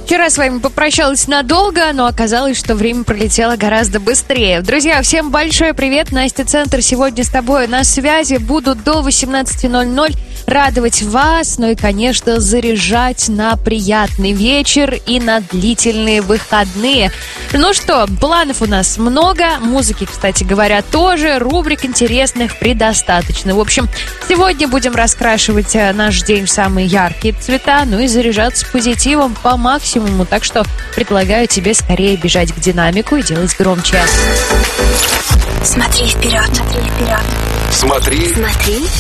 Вчера с вами попрощалась надолго, но оказалось, что время пролетело гораздо быстрее. Друзья, всем большой привет. Настя Центр сегодня с тобой на связи. Буду до 18:00 радовать вас, ну и, конечно, заряжать на приятный вечер и на длительные выходные. Ну что, планов у нас много, музыки, кстати говоря, тоже, рубрик интересных предостаточно. В общем, сегодня будем раскрашивать наш день в самые яркие цвета, ну и заряжаться позитивом по максимуму. Так что предлагаю тебе скорее бежать к динамику и делать громче. Смотри вперед, смотри вперед. Смотри